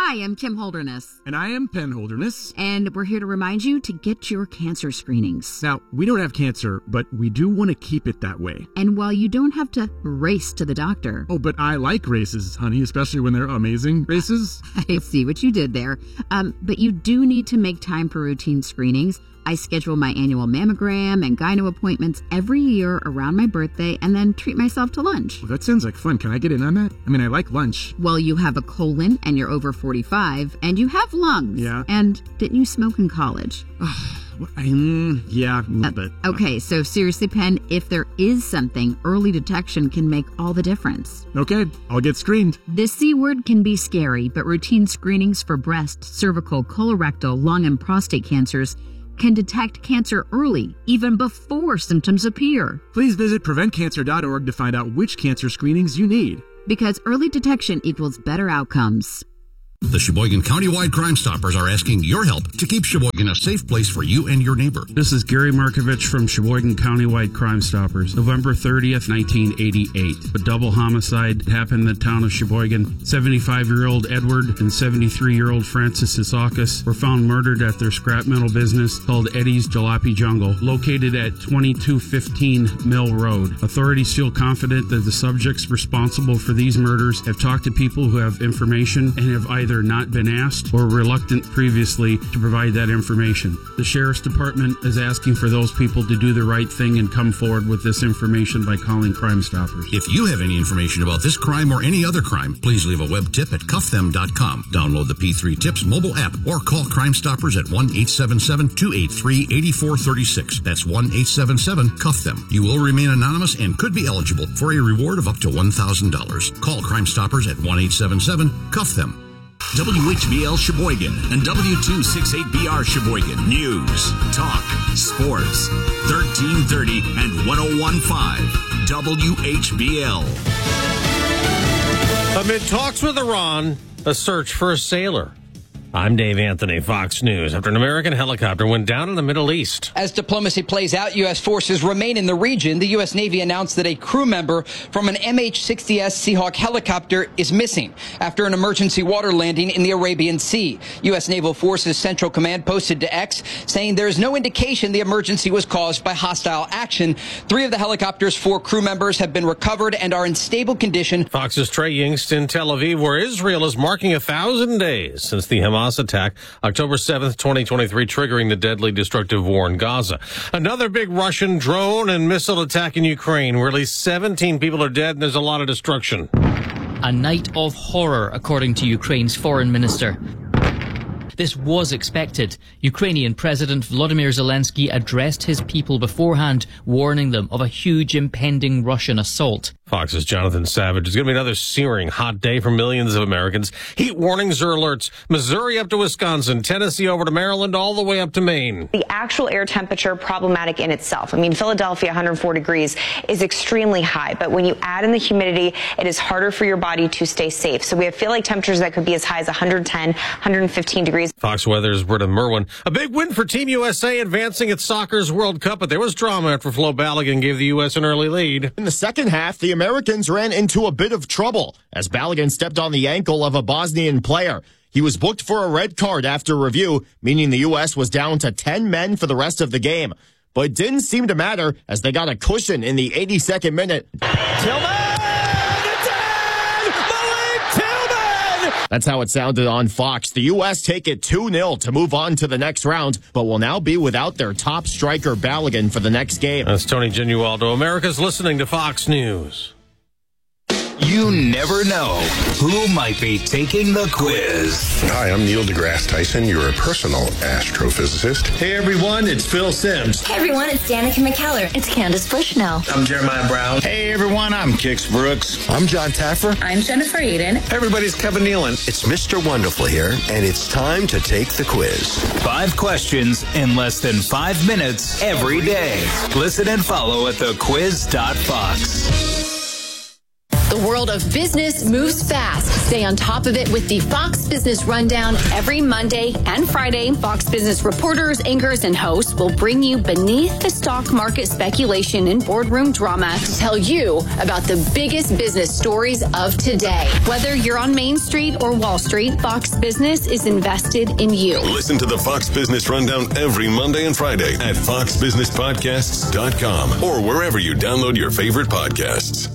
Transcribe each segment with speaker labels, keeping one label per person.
Speaker 1: Hi, I'm Kim Holderness.
Speaker 2: And I am Penn Holderness.
Speaker 1: And we're here to remind you to get your cancer screenings.
Speaker 2: Now, we don't have cancer, but we do want to keep it that way.
Speaker 1: And while you don't have to race to the doctor...
Speaker 2: Oh, but I like races, honey, especially when they're amazing races.
Speaker 1: I see what you did there. But you do need to make time for routine screenings. I schedule my annual mammogram and gyno appointments every year around my birthday and then treat myself to lunch.
Speaker 2: Well, that sounds like fun. Can I get in on that? I mean, I like lunch.
Speaker 1: Well, you have a colon and you're over 45 and you have lungs.
Speaker 2: Yeah.
Speaker 1: And didn't you smoke in college?
Speaker 2: Yeah, a little bit.
Speaker 1: Okay, so seriously, Penn, if there is something, early detection can make all the difference.
Speaker 2: Okay, I'll get screened.
Speaker 1: The C word can be scary, but routine screenings for breast, cervical, colorectal, lung, and prostate cancers can detect cancer early, even before symptoms appear.
Speaker 2: Please visit preventcancer.org to find out which cancer screenings you need.
Speaker 1: Because early detection equals better outcomes.
Speaker 3: The Sheboygan Countywide Crime Stoppers are asking your help to keep Sheboygan a safe place for you and your neighbor.
Speaker 4: This is Gary Markovich from Sheboygan Countywide Crime Stoppers. November 30th, 1988. A double homicide happened in the town of Sheboygan. 75-year-old Edward and 73-year-old Francis Isakis were found murdered at their scrap metal business called Eddie's Jalopy Jungle, located at 2215 Mill Road. Authorities feel confident that the subjects responsible for these murders have talked to people who have information and have either not been asked or reluctant previously to provide that information. The Sheriff's Department is asking for those people to do the right thing and come forward with this information by calling Crime Stoppers.
Speaker 3: If you have any information about this crime or any other crime, please leave a web tip at cuffthem.com. Download the P3 Tips mobile app or call Crime Stoppers at 1-877-283-8436. That's 1-877-CUFF-THEM. You will remain anonymous and could be eligible for a reward of up to $1,000. Call Crime Stoppers at 1-877-CUFF-THEM. WHBL Sheboygan and W268BR Sheboygan. News, talk, sports. 1330 and 1015 WHBL.
Speaker 5: Amid talks with Iran, a search for a sailor. I'm Dave Anthony, Fox News. After an American helicopter went down in the Middle East.
Speaker 6: As diplomacy plays out, U.S. forces remain in the region. The U.S. Navy announced that a crew member from an MH-60S Seahawk helicopter is missing after an emergency water landing in the Arabian Sea. U.S. Naval Forces Central Command posted to X saying there is no indication the emergency was caused by hostile action. 3 of the helicopter's 4 crew members have been recovered and are in stable condition.
Speaker 5: Fox's Trey Yingst in Tel Aviv, where Israel is marking 1,000 days since the Hamas attack, October 7th, 2023, triggering the deadly destructive war in Gaza. Another big Russian drone and missile attack in Ukraine, where at least 17 people are dead and there's a lot of destruction.
Speaker 7: A night of horror, according to Ukraine's foreign minister. This was expected. Ukrainian President Volodymyr Zelensky addressed his people beforehand, warning them of a huge impending Russian assault.
Speaker 5: Fox's Jonathan Savage. It's going to be another searing hot day for millions of Americans. Heat warnings or alerts. Missouri up to Wisconsin, Tennessee over to Maryland, all the way up to Maine.
Speaker 8: The actual air temperature problematic in itself. I mean, Philadelphia, 104 degrees is extremely high. But when you add in the humidity, it is harder for your body to stay safe. So we have feel like temperatures that could be as high as 110, 115 degrees.
Speaker 5: Fox Weather's Britta Merwin. A big win for Team USA advancing at soccer's World Cup, but there was drama after Flo Balogun gave the U.S. an early lead.
Speaker 9: In the second half, the Americans ran into a bit of trouble as Balogun stepped on the ankle of a Bosnian player. He was booked for a red card after review, meaning the U.S. was down to 10 men for the rest of the game. But it didn't seem to matter as they got a cushion in the 82nd minute. Tillman! That's how it sounded on Fox. The U.S. take it 2-0 to move on to the next round, but will now be without their top striker, Balogun, for the next game.
Speaker 5: That's Tony Genualdo. America's listening to Fox News.
Speaker 10: You never know who might be taking the quiz.
Speaker 11: Hi, I'm Neil deGrasse Tyson, your personal astrophysicist.
Speaker 12: Hey everyone, it's Phil Sims.
Speaker 13: Hey everyone, it's Danica McKellar. It's Candace Bushnell.
Speaker 12: I'm Jeremiah Brown.
Speaker 14: Hey everyone, I'm Kix Brooks.
Speaker 15: I'm John Taffer.
Speaker 16: I'm Jennifer Aiden.
Speaker 17: Hey everybody, it's Kevin Nealon.
Speaker 18: It's Mr. Wonderful here, and it's time to take the quiz.
Speaker 10: 5 questions in less than 5 minutes every day. Listen and follow at thequiz.fox.
Speaker 19: The
Speaker 15: The world of business moves fast. Stay on top of it with the Fox Business Rundown every Monday and Friday. Fox Business reporters, anchors, and hosts will bring you beneath the stock market speculation and boardroom drama to tell you about the biggest business stories of today. Whether you're on Main Street or Wall Street, Fox Business is invested in you.
Speaker 16: Listen to the Fox Business Rundown every Monday and Friday at foxbusinesspodcasts.com or wherever you download your favorite podcasts.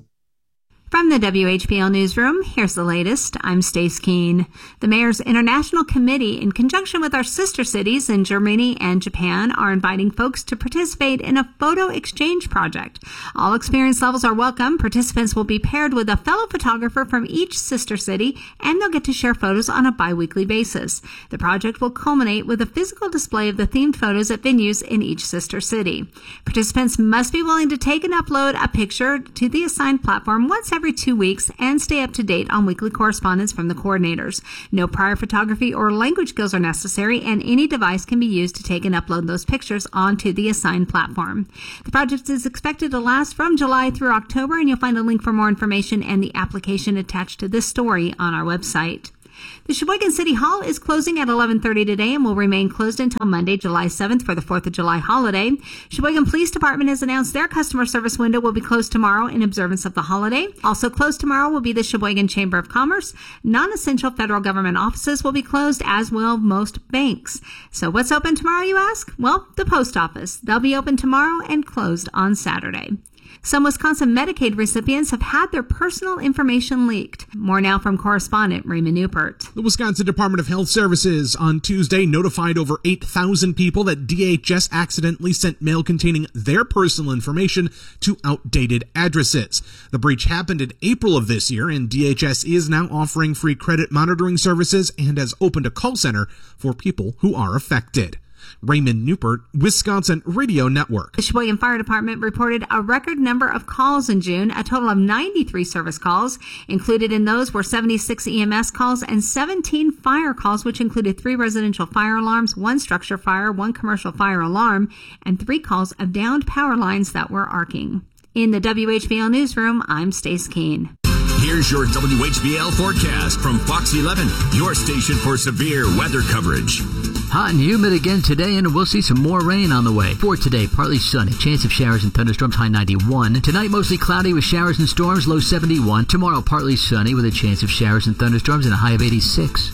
Speaker 17: From the WHPL Newsroom, here's the latest. I'm Stace Keene. The Mayor's International Committee, in conjunction with our sister cities in Germany and Japan, are inviting folks to participate in a photo exchange project. All experience levels are welcome. Participants will be paired with a fellow photographer from each sister city, and they'll get to share photos on a bi-weekly basis. The project will culminate with a physical display of the themed photos at venues in each sister city. Participants must be willing to take and upload a picture to the assigned platform once every 2 weeks and stay up to date on weekly correspondence from the coordinators. No prior photography or language skills are necessary, and any device can be used to take and upload those pictures onto the assigned platform. The project is expected to last from July through October, and you'll find a link for more information and the application attached to this story on our website. The Sheboygan City Hall is closing at 11:30 today and will remain closed until Monday, July 7th for the 4th of July holiday. Sheboygan Police Department has announced their customer service window will be closed tomorrow in observance of the holiday. Also closed tomorrow will be the Sheboygan Chamber of Commerce. Non-essential federal government offices will be closed, as will most banks. So what's open tomorrow, you ask? Well, the post office. They'll be open tomorrow and closed on Saturday. Some Wisconsin Medicaid recipients have had their personal information leaked. More now from correspondent Raymond Newport.
Speaker 2: The Wisconsin Department of Health Services on Tuesday notified over 8,000 people that DHS accidentally sent mail containing their personal information to outdated addresses. The breach happened in April of this year, and DHS is now offering free credit monitoring services and has opened a call center for people who are affected. Raymond Newport, Wisconsin Radio Network.
Speaker 17: The Sheboygan Fire Department reported a record number of calls in June, a total of 93 service calls. Included in those were 76 EMS calls and 17 fire calls, which included 3 residential fire alarms, 1 structure fire, 1 commercial fire alarm, and 3 calls of downed power lines that were arcing. In the WHBL Newsroom, I'm Stace Keene.
Speaker 3: Here's your WHBL forecast from Fox 11, your station for severe weather coverage.
Speaker 19: Hot and humid again today, and we'll see some more rain on the way. For today, partly sunny, chance of showers and thunderstorms, high 91. Tonight, mostly cloudy with showers and storms, low 71. Tomorrow, partly sunny with a chance of showers and thunderstorms and a high of 86.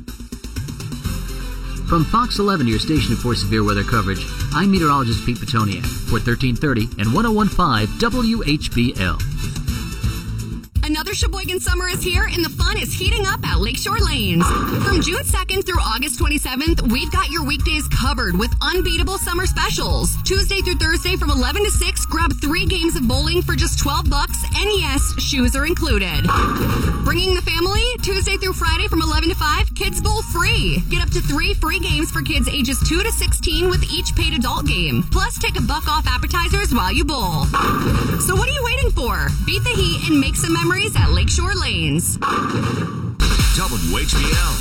Speaker 19: From Fox 11, your station for severe weather coverage, I'm meteorologist Pete Petoniak for 1330 and 1015 WHBL.
Speaker 20: Another Sheboygan summer is here, and the fun is heating up at Lakeshore Lanes. From June 2nd through August 27th, we've got your weekdays covered with unbeatable summer specials. Tuesday through Thursday from 11 to 6, grab 3 games of bowling for just $12, and yes, shoes are included. Bringing the family, Tuesday through Friday from 11 to 5, Kids Bowl free. Get up to 3 free games for kids ages 2 to 16 with each paid adult game. Plus, take $1 off appetizers while you bowl. So what are you waiting for? Beat the heat and make some memories at Lakeshore Lanes.
Speaker 3: WHBL.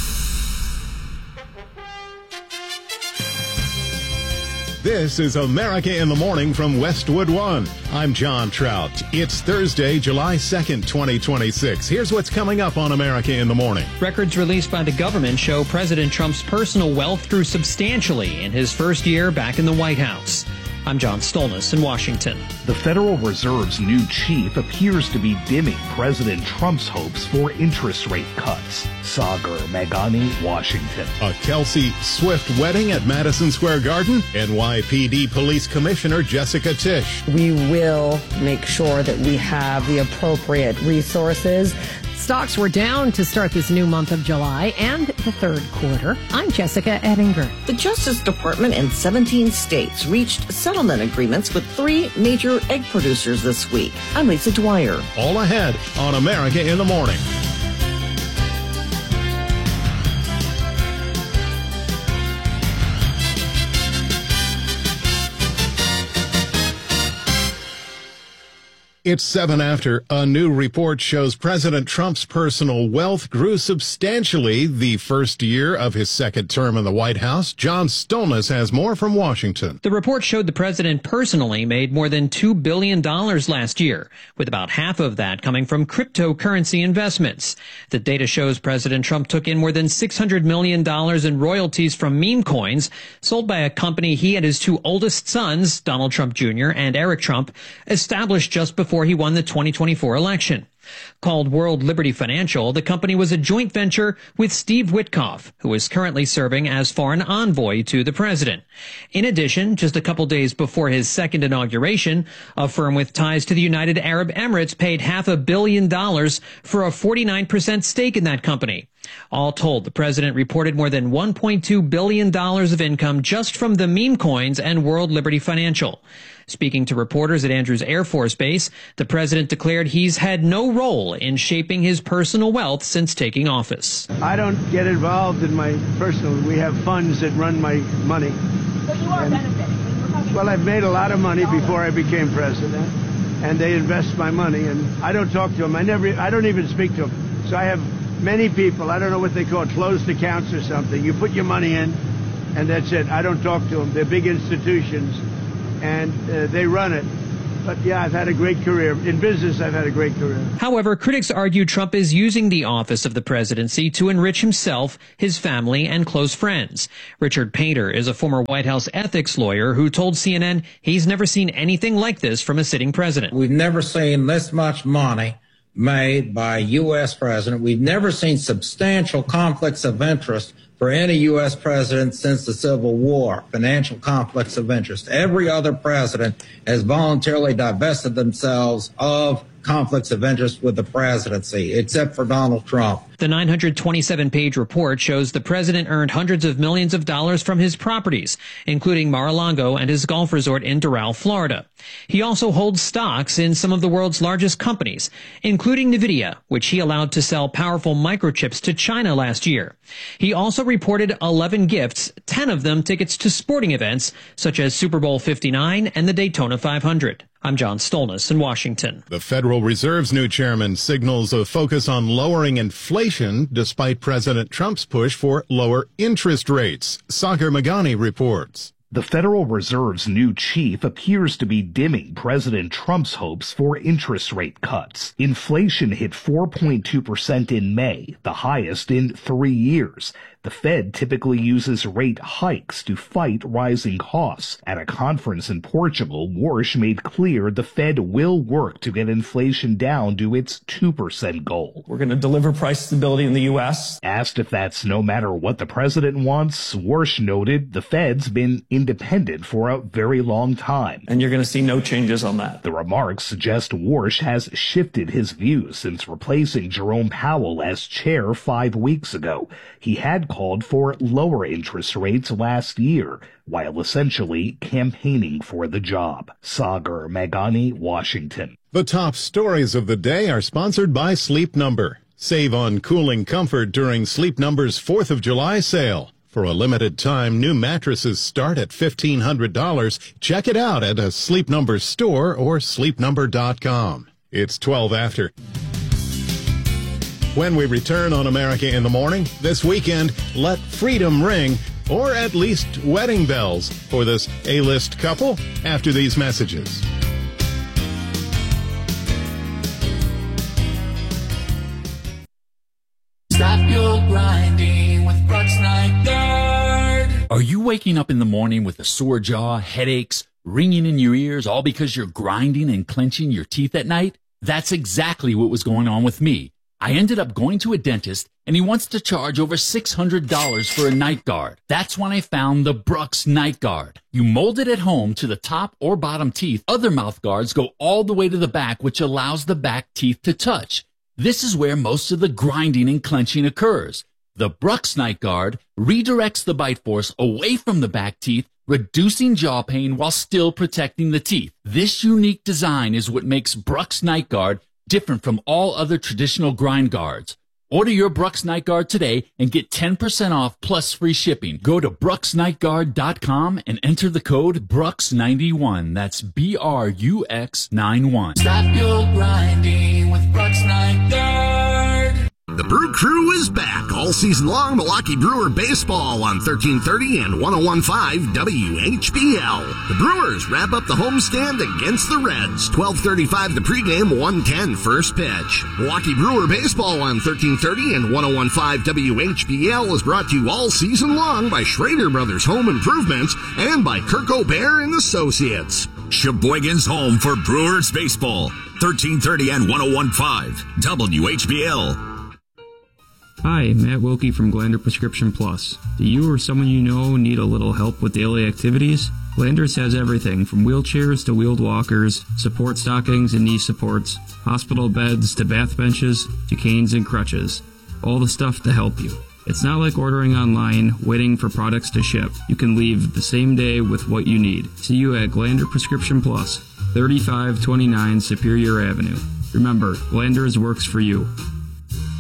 Speaker 21: This is America in the Morning from Westwood One. I'm John Trout. It's Thursday, July 2nd, 2026. Here's what's coming up on America in the Morning.
Speaker 22: Records released by the government show President Trump's personal wealth grew substantially in his first year back in the White House. I'm John Stolnis in Washington.
Speaker 23: The Federal Reserve's new chief appears to be dimming President Trump's hopes for interest rate cuts. Sagar Meghani, Washington.
Speaker 21: A Kelsey Swift wedding at Madison Square Garden. NYPD Police Commissioner Jessica Tisch.
Speaker 24: We will make sure that we have the appropriate resources.
Speaker 25: Stocks were down to start this new month of July and the third quarter. I'm Jessica Ettinger.
Speaker 26: The Justice Department in 17 states reached settlement agreements with 3 major egg producers this week. I'm Lisa Dwyer.
Speaker 21: All ahead on America in the Morning. It's 7 after. A new report shows President Trump's personal wealth grew substantially the first year of his second term in the White House. John Stolnis has more from Washington.
Speaker 22: The report showed the president personally made more than $2 billion last year, with about half of that coming from cryptocurrency investments. The data shows President Trump took in more than $600 million in royalties from meme coins sold by a company he and his two oldest sons, Donald Trump Jr. and Eric Trump, established just before he won the 2024 election. Called World Liberty Financial, the company was a joint venture with Steve Witkoff, who is currently serving as foreign envoy to the president. In addition, just a couple days before his second inauguration, a firm with ties to the United Arab Emirates paid $500 million for a 49% stake in that company. All told, the president reported more than $1.2 billion of income just from the meme coins and World Liberty Financial. Speaking to reporters at Andrews Air Force Base, the president declared he's had no role in shaping his personal wealth since taking office.
Speaker 1: I don't get involved in my personal. We have funds that run my money.
Speaker 4: But you are benefiting.
Speaker 1: Well, I've made a lot of money before I became president, and they invest my money, and I don't talk to them. I don't even speak to them. So I have many people, I don't know what they call it, closed accounts or something. You put your money in, and that's it. I don't talk to them. They're big institutions, and they run it. But yeah, I've had a great career. In business, I've had a great career.
Speaker 22: However, critics argue Trump is using the office of the presidency to enrich himself, his family, and close friends. Richard Painter is a former White House ethics lawyer who told CNN he's never seen anything like this from a sitting president.
Speaker 6: We've never seen this much money made by a U.S. president. We've never seen substantial conflicts of interest for any U.S. president since the Civil War, financial conflicts of interest. Every other president has voluntarily divested themselves of conflicts of interest with the presidency, except for Donald Trump.
Speaker 22: The 927-page report shows the president earned hundreds of millions of dollars from his properties, including Mar-a-Lago and his golf resort in Doral, Florida. He also holds stocks in some of the world's largest companies, including NVIDIA, which he allowed to sell powerful microchips to China last year. He also reported 11 gifts, 10 of them tickets to sporting events, such as Super Bowl 59 and the Daytona 500. I'm John Stolnis in Washington.
Speaker 21: The Federal Reserve's new chairman signals a focus on lowering inflation despite President Trump's push for lower interest rates. Sagar Meghani reports.
Speaker 23: The Federal Reserve's new chief appears to be dimming President Trump's hopes for interest rate cuts. Inflation hit 4.2% in May, the highest in 3 years. The Fed typically uses rate hikes to fight rising costs. At a conference in Portugal, Warsh made clear the Fed will work to get inflation down to its 2% goal.
Speaker 7: We're going to deliver price stability in the U.S.
Speaker 23: Asked if that's no matter what the president wants, Warsh noted the Fed's been independent for a very long time.
Speaker 7: And you're going to see no changes on that.
Speaker 23: The remarks suggest Warsh has shifted his views since replacing Jerome Powell as chair 5 weeks ago. He had called for lower interest rates last year, while essentially campaigning for the job. Sagar Meghani, Washington.
Speaker 21: The top stories of the day are sponsored by Sleep Number. Save on cooling comfort during Sleep Number's 4th of July sale. For a limited time, new mattresses start at $1,500. Check it out at a Sleep Number store or sleepnumber.com. It's 12 after. When we return on America in the Morning, this weekend, let freedom ring, or at least wedding bells, for this A-list couple after these messages.
Speaker 8: Stop your grinding with Brooks Night Guard. Are you waking up in the morning with a sore jaw, headaches, ringing in your ears, all because you're grinding and clenching your teeth at night? That's exactly what was going on with me. I ended up going to a dentist, and he wants to charge over $600 for a night guard. That's when I found the Brooks Night Guard. You mold it at home to the top or bottom teeth. Other mouth guards go all the way to the back, which allows the back teeth to touch. This is where most of the grinding and clenching occurs. The Brooks Night Guard redirects the bite force away from the back teeth, reducing jaw pain while still protecting the teeth. This unique design is what makes Brooks Night Guard different from all other traditional grind guards. Order your Brux Night Guard today and get 10% off plus free shipping. Go to BruxNightGuard.com and enter the code BRUX91. That's BRUX91.
Speaker 10: Stop your grinding with Brux Night Guard.
Speaker 3: The Brew Crew is back all season long. Milwaukee Brewer baseball on 1330 and 101.5 WHBL. The Brewers wrap up the homestand against the Reds. 12:35 the pregame, 1:10 first pitch. Milwaukee Brewer baseball on 1330 and 101.5 WHBL is brought to you all season long by Schrader Brothers Home Improvements and by Kirk O'Bear and Associates.
Speaker 5: Sheboygan's home for Brewers baseball. 1330 and 101.5 WHBL.
Speaker 9: Hi, Matt Wilkie from Glander Prescription Plus. Do you or someone you know need a little help with daily activities? Glanders has everything from wheelchairs to wheeled walkers, support stockings and knee supports, hospital beds to bath benches to canes and crutches. All the stuff to help you. It's not like ordering online, waiting for products to ship. You can leave the same day with what you need. See you at Glander Prescription Plus, 3529 Superior Avenue. Remember, Glanders works for you.